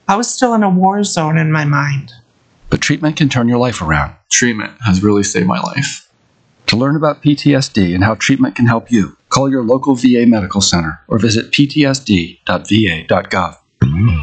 I was still in a war zone in my mind. But treatment can turn your life around. Treatment has really saved my life. To learn about PTSD and how treatment can help you, call your local VA medical center or visit ptsd.va.gov.